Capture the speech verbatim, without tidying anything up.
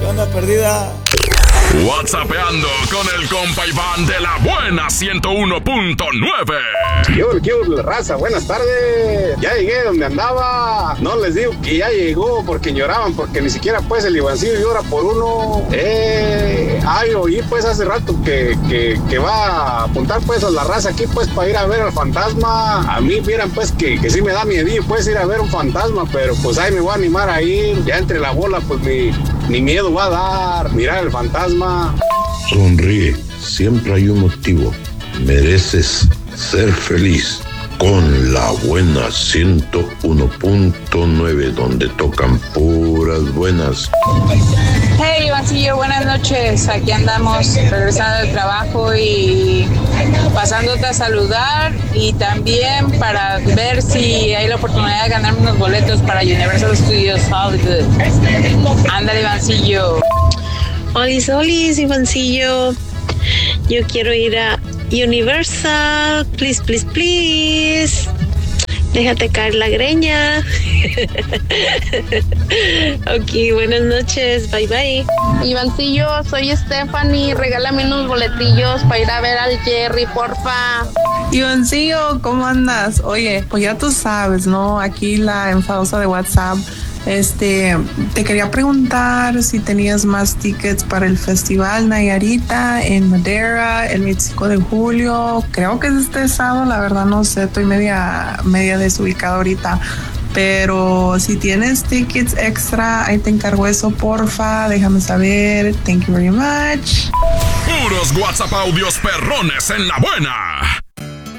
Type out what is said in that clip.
onda, perdida? WhatsAppeando con el compa Iván de la buena ciento uno punto nueve. ¿Qué hubo, qué hubo, raza? Buenas tardes. Ya llegué donde andaba. No les digo que ya llegó porque lloraban, porque ni siquiera pues el Ivancillo llora por uno. Eh, ay, oí pues hace rato que, que, que va a apuntar pues a la raza aquí pues para ir a ver al fantasma. A mí vieran pues que, que sí me da miedo pues ir a ver un fantasma, pero pues ahí me voy a animar a ir. Ya entre la bola pues ni, ni miedo va a dar mirar el fantasma. Sonríe, siempre hay un motivo. Mereces ser feliz con la buena ciento uno punto nueve, donde tocan puras buenas. Hey, Ivancillo, buenas noches. Aquí andamos regresando del trabajo y pasándote a saludar y también para ver si hay la oportunidad de ganarme unos boletos para Universal Studios Hollywood. Ándale, Ivancillo. Olis, olis, Ivancillo. Yo quiero ir a Universal. Please, please, please. Déjate caer la greña. Ok, buenas noches. Bye, bye. Ivancillo, soy Stephanie. Regálame unos boletillos para ir a ver al Jerry, porfa. Ivancillo, ¿cómo andas? Oye, pues ya tú sabes, ¿no? Aquí la enfadosa de WhatsApp. Este, te quería preguntar si tenías más tickets para el Festival Nayarita en Madera el veinticinco de julio. Creo que es este sábado, la verdad no sé, estoy media, media desubicada ahorita. Pero si tienes tickets extra, ahí te encargo eso, porfa, déjame saber. Thank you very much. Puros WhatsApp audios perrones en la buena.